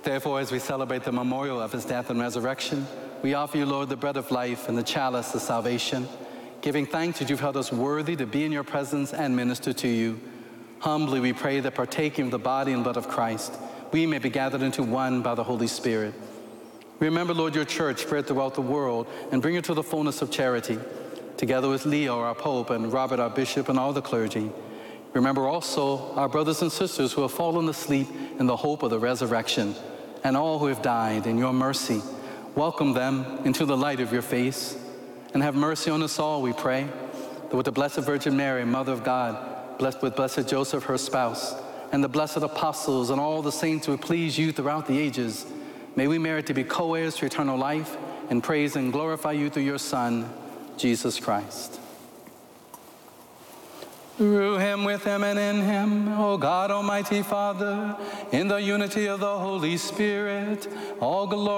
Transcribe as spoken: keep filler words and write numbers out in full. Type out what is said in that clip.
Therefore, as we celebrate the memorial of his death and resurrection, we offer you, Lord, the bread of life and the chalice of salvation, giving thanks that you've held us worthy to be in your presence and minister to you. Humbly we pray that partaking of the body and blood of Christ, we may be gathered into one by the Holy Spirit. Remember, Lord, your church spread throughout the world and bring it to the fullness of charity, together with Leo, our Pope, and Robert, our Bishop, and all the clergy. Remember also our brothers and sisters who have fallen asleep in the hope of the resurrection, and all who have died in your mercy. Welcome them into the light of your face, and have mercy on us all, we pray, that with the Blessed Virgin Mary, Mother of God, blessed with Blessed Joseph, her spouse, and the blessed apostles and all the saints who please you throughout the ages, may we merit to be co-heirs to eternal life and praise and glorify you through your Son, Jesus Christ. Through him, with him, and in him, O God, Almighty Father, in the unity of the Holy Spirit, all glory